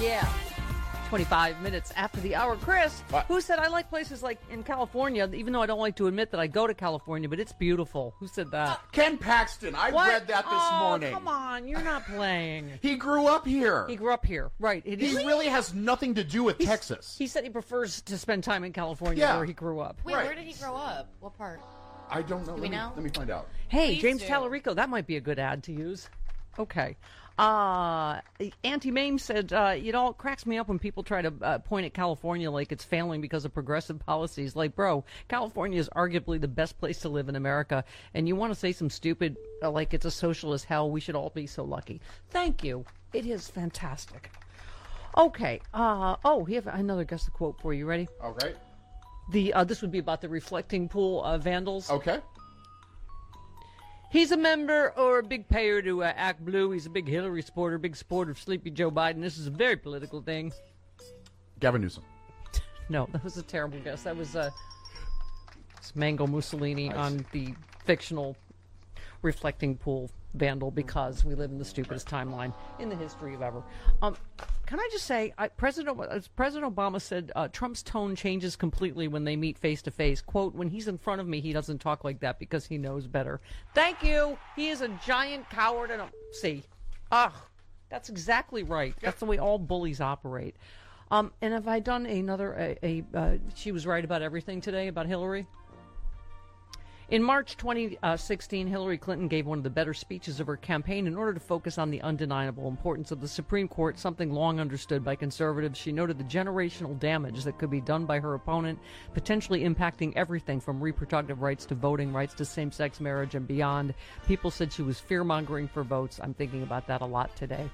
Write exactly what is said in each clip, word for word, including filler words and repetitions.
Yeah. twenty-five minutes after the hour. Chris, what? Who said I like places like in California, even though I don't like to admit that I go to California, but it's beautiful. Who said that? Uh, Ken Paxton. I What? read that this oh, morning. Come on, you're not playing. He grew up here. He grew up here, right. It He is- really has nothing to do with He's- Texas. He said he prefers to spend time in California Yeah. where he grew up. Wait, Right. where did he grow up? What part? I don't know. Do let, we me, know? let me find out. Hey, Please James do. Tallarico, that might be a good ad to use. Okay. Uh, Auntie Mame said, uh, you know, it cracks me up when people try to uh, point at California like it's failing because of progressive policies. Like, bro, California is arguably the best place to live in America, and you want to say some stupid, uh, like it's a socialist hell, we should all be so lucky. Thank you. It is fantastic. Okay. Uh, oh, we have another guest quote for you. Ready? All right. The uh, This would be about the reflecting pool uh, vandals. Okay. He's a member or a big payer to uh, Act Blue. He's a big Hillary supporter, big supporter of Sleepy Joe Biden. This is a very political thing. Gavin Newsom. No, that was a terrible guess. That was uh, it's Mango Mussolini on the fictional reflecting pool vandal because we live in the stupidest timeline in the history of ever. Um, can I just say, I, President as President Obama said, uh, Trump's tone changes completely when they meet face to face. Quote, when he's in front of me, he doesn't talk like that because he knows better. Thank you. He is a giant coward and a... See. Ugh. That's exactly right. That's the way all bullies operate. Um, and have I done another... A, a uh, she was right about everything today about Hillary? In March twenty sixteen, Hillary Clinton gave one of the better speeches of her campaign in order to focus on the undeniable importance of the Supreme Court, something long understood by conservatives. She noted the generational damage that could be done by her opponent, potentially impacting everything from reproductive rights to voting rights to same-sex marriage and beyond. People said she was fear-mongering for votes. I'm thinking about that a lot today.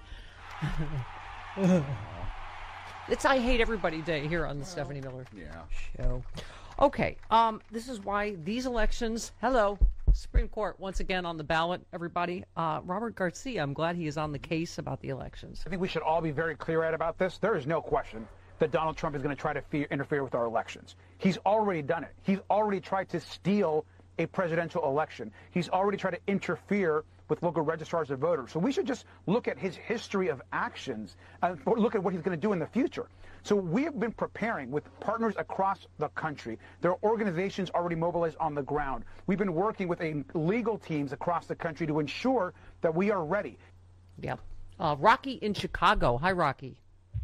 It's I Hate Everybody Day here on the Stephanie Miller Yeah. Show. Okay, um, this is why these elections, hello, Supreme Court, once again on the ballot, everybody. Uh, Robert Garcia, I'm glad he is on the case about the elections. I think we should all be very clear-eyed about this. There is no question that Donald Trump is going to try to fe- interfere with our elections. He's already done it. He's already tried to steal a presidential election. He's already tried to interfere with local registrars of voters. So we should just look at his history of actions and look at what he's going to do in the future. So we have been preparing with partners across the country. There are organizations already mobilized on the ground. We've been working with a legal teams across the country to ensure that we are ready. Yep. Uh, Rocky in Chicago. Hi, Rocky.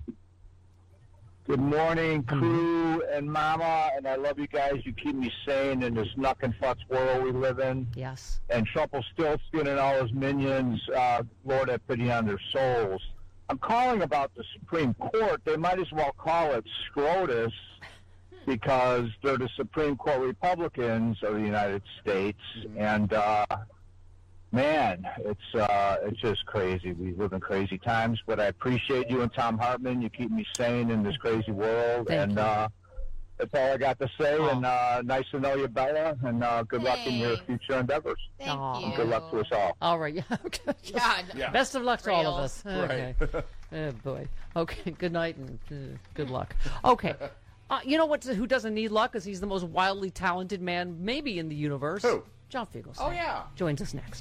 Good morning, crew and mama, and I love you guys. You keep me sane in this knuck and futz world we live in. Yes. And Trumpelstiltskin and all his minions, uh, Lord have pity on their souls. I'm calling about the Supreme Court. They might as well call it SCROTUS because they're the Supreme Court Republicans of the United States. And, uh, man, it's uh, it's just crazy. We live in crazy times, but I appreciate you and Tom Hartman. You keep me sane in this crazy world. Thank and you. Uh, that's all I got to say. Oh. And uh, nice to know you, Bella. And uh, good luck in your Thanks. future endeavors. Thank Aw. you. Good luck to us all. All right. Yeah. Okay. God. Yeah. Best of luck to all of Rails. us. Okay. Oh, boy. Okay. Good night and uh, good luck. Okay. Uh, you know what? Who doesn't need luck? Because he's the most wildly talented man maybe in the universe. Who? John Fugelsang. Oh, yeah. Joins us next.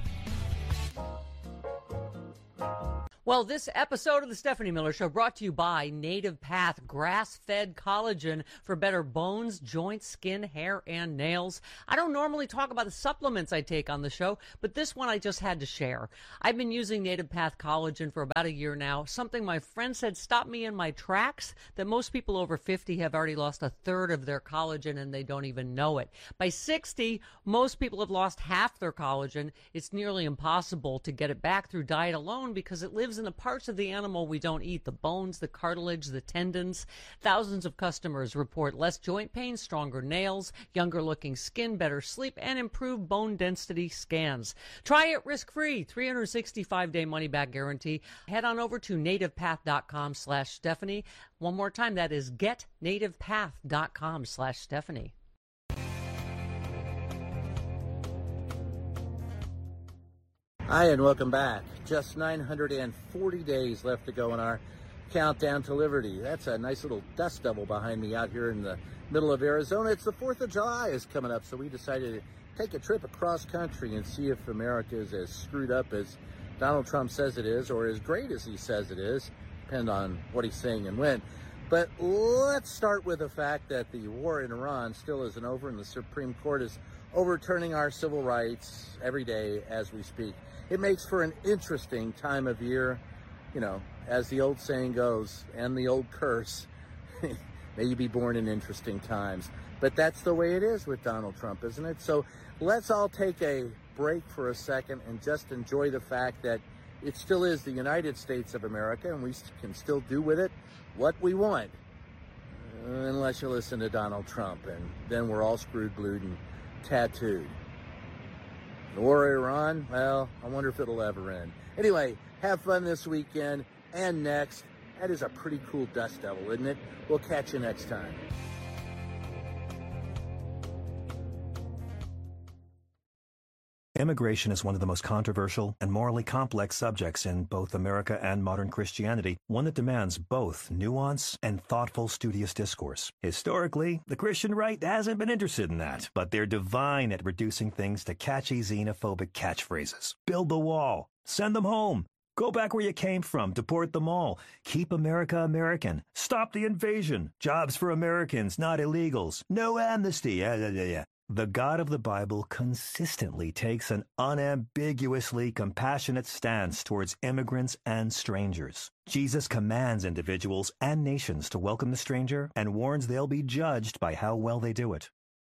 Well, this episode of the Stephanie Miller Show brought to you by Native Path grass-fed collagen for better bones, joints, skin, hair, and nails. I don't normally talk about the supplements I take on the show, but this one I just had to share. I've been using Native Path collagen for about a year now, something my friend said stopped me in my tracks, that most people over fifty have already lost a third of their collagen and they don't even know it. By sixty, most people have lost half their collagen. It's nearly impossible to get it back through diet alone because it lives in the parts of the animal we don't eat, the bones, the cartilage, the tendons. Thousands of customers report less joint pain, stronger nails, younger looking skin, better sleep, and improved bone density scans. Try it risk-free, three hundred sixty-five day money-back guarantee. Head on over to nativepath.com slash Stephanie. One more time, that is getnativepath.com slash Stephanie. Hi, and welcome back. Just nine hundred forty days left to go in our countdown to liberty. That's a nice little dust devil behind me out here in the middle of Arizona. It's the fourth of July is coming up, so we decided to take a trip across country and see if America is as screwed up as Donald Trump says it is, or as great as he says it is. depend on what he's saying and when. But let's start with the fact that the war in Iran still isn't over, and the Supreme Court is overturning our civil rights every day as we speak. It makes for an interesting time of year, you know, as the old saying goes, and the old curse, may you be born in interesting times. But that's the way it is with Donald Trump, isn't it? So let's all take a break for a second and just enjoy the fact that it still is the United States of America, and we can still do with it what we want, uh, unless you listen to Donald Trump, and then we're all screwed, glued, and tattooed. The war in Iran, well, I wonder if it'll ever end. Anyway, have fun this weekend and next. That is a pretty cool dust devil, isn't it? We'll catch you next time. Immigration is one of the most controversial and morally complex subjects in both America and modern Christianity, one that demands both nuance and thoughtful, studious discourse. Historically, the Christian right hasn't been interested in that, but they're divine at reducing things to catchy xenophobic catchphrases. Build the wall. Send them home. Go back where you came from. Deport them all. Keep America American. Stop the invasion. Jobs for Americans, not illegals. No amnesty. Yeah, yeah, yeah, yeah. The God of the Bible consistently takes an unambiguously compassionate stance towards immigrants and strangers. Jesus commands individuals and nations to welcome the stranger and warns they'll be judged by how well they do it.